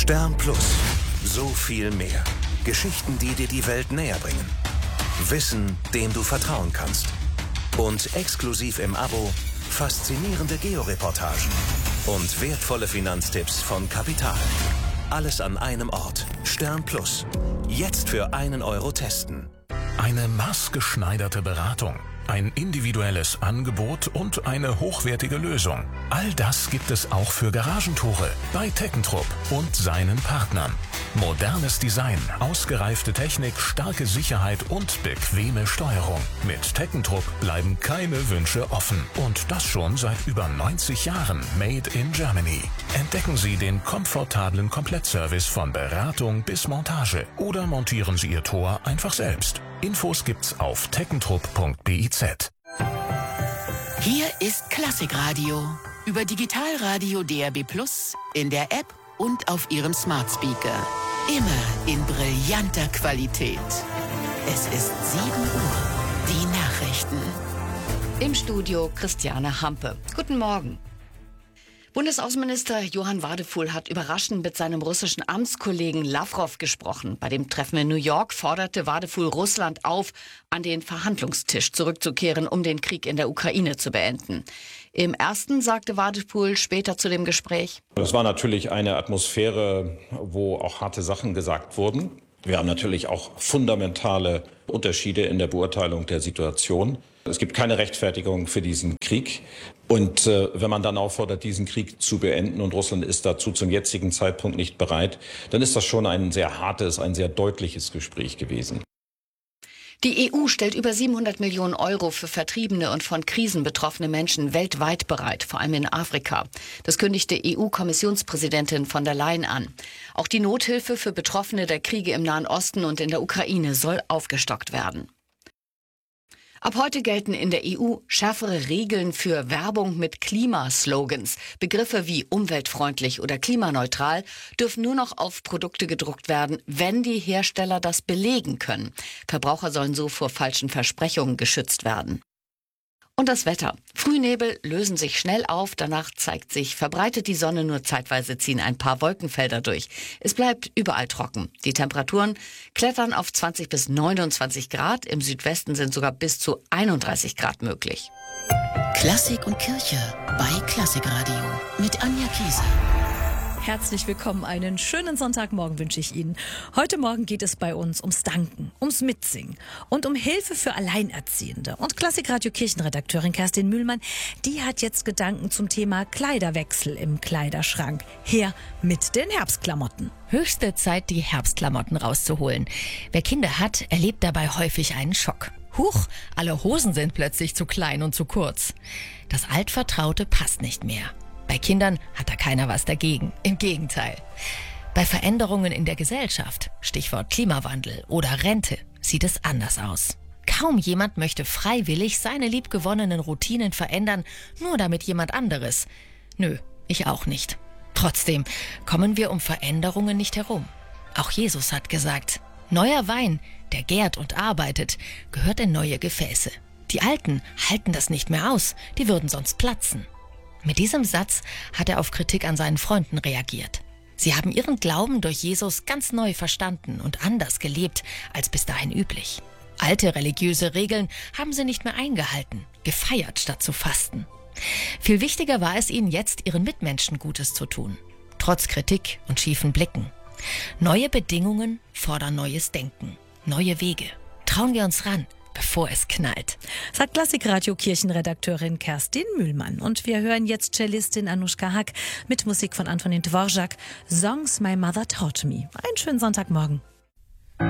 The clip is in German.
Stern Plus. So viel mehr. Geschichten, die dir die Welt näher bringen. Wissen, dem du vertrauen kannst. Und exklusiv im Abo faszinierende Georeportagen und wertvolle Finanztipps von Kapital. Alles an einem Ort. Stern Plus. Jetzt für 1 Euro testen. Eine maßgeschneiderte Beratung, ein individuelles Angebot und eine hochwertige Lösung. All das gibt es auch für Garagentore bei Teckentrupp und seinen Partnern. Modernes Design, ausgereifte Technik, starke Sicherheit und bequeme Steuerung. Mit Teckentrupp bleiben keine Wünsche offen. Und das schon seit über 90 Jahren. Made in Germany. Entdecken Sie den komfortablen Komplettservice von Beratung bis Montage. Oder montieren Sie Ihr Tor einfach selbst. Infos gibt's auf teckentrupp.biz. Hier ist Klassikradio. Über Digitalradio DAB+, in der App und auf Ihrem Smart Speaker. Immer in brillanter Qualität. Es ist 7 Uhr. Die Nachrichten. Im Studio Christiane Hampe. Guten Morgen. Bundesaußenminister Johann Wadephul hat überraschend mit seinem russischen Amtskollegen Lawrow gesprochen. Bei dem Treffen in New York forderte Wadephul Russland auf, an den Verhandlungstisch zurückzukehren, um den Krieg in der Ukraine zu beenden. Im ersten sagte Wadephul später zu dem Gespräch: Das war natürlich eine Atmosphäre, wo auch harte Sachen gesagt wurden. Wir haben natürlich auch fundamentale Unterschiede in der Beurteilung der Situation. Es gibt keine Rechtfertigung für diesen Krieg. Und wenn man dann auffordert, diesen Krieg zu beenden, und Russland ist dazu zum jetzigen Zeitpunkt nicht bereit, dann ist das schon ein sehr hartes, ein sehr deutliches Gespräch gewesen. Die EU stellt über 700 Millionen Euro für vertriebene und von Krisen betroffene Menschen weltweit bereit, vor allem in Afrika. Das kündigte EU-Kommissionspräsidentin von der Leyen an. Auch die Nothilfe für Betroffene der Kriege im Nahen Osten und in der Ukraine soll aufgestockt werden. Ab heute gelten in der EU schärfere Regeln für Werbung mit Klimaslogans. Begriffe wie umweltfreundlich oder klimaneutral dürfen nur noch auf Produkte gedruckt werden, wenn die Hersteller das belegen können. Verbraucher sollen so vor falschen Versprechungen geschützt werden. Und das Wetter. Frühnebel lösen sich schnell auf, danach zeigt sich verbreitet die Sonne, nur zeitweise ziehen ein paar Wolkenfelder durch. Es bleibt überall trocken. Die Temperaturen klettern auf 20 bis 29 Grad, im Südwesten sind sogar bis zu 31 Grad möglich. Klassik und Kirche bei Klassikradio mit Anja Kieser. Herzlich willkommen, einen schönen Sonntagmorgen wünsche ich Ihnen. Heute Morgen geht es bei uns ums Danken, ums Mitsingen und um Hilfe für Alleinerziehende. Und Klassikradio-Kirchenredakteurin Kerstin Mühlmann, die hat jetzt Gedanken zum Thema Kleiderwechsel im Kleiderschrank. Her mit den Herbstklamotten. Höchste Zeit, die Herbstklamotten rauszuholen. Wer Kinder hat, erlebt dabei häufig einen Schock. Huch, alle Hosen sind plötzlich zu klein und zu kurz. Das Altvertraute passt nicht mehr. Bei Kindern hat da keiner was dagegen. Im Gegenteil. Bei Veränderungen in der Gesellschaft, Stichwort Klimawandel oder Rente, sieht es anders aus. Kaum jemand möchte freiwillig seine liebgewonnenen Routinen verändern, nur damit jemand anderes. Nö, ich auch nicht. Trotzdem kommen wir um Veränderungen nicht herum. Auch Jesus hat gesagt, neuer Wein, der gärt und arbeitet, gehört in neue Gefäße. Die Alten halten das nicht mehr aus, die würden sonst platzen. Mit diesem Satz hat er auf Kritik an seinen Freunden reagiert. Sie haben ihren Glauben durch Jesus ganz neu verstanden und anders gelebt als bis dahin üblich. Alte religiöse Regeln haben sie nicht mehr eingehalten, gefeiert statt zu fasten. Viel wichtiger war es ihnen jetzt, ihren Mitmenschen Gutes zu tun, trotz Kritik und schiefen Blicken. Neue Bedingungen fordern neues Denken, neue Wege. Trauen wir uns ran, bevor es knallt. Sagt Klassikradio-Kirchenredakteurin Kerstin Mühlmann. Und wir hören jetzt Cellistin Anushka Hack mit Musik von Antonin Dvorak, Songs My Mother Taught Me. Einen schönen Sonntagmorgen.